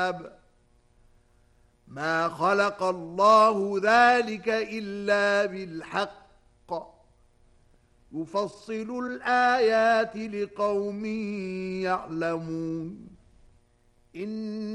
ما خلق الله ذلك إلا بالحق يفصل الآيات لقوم يعلمون.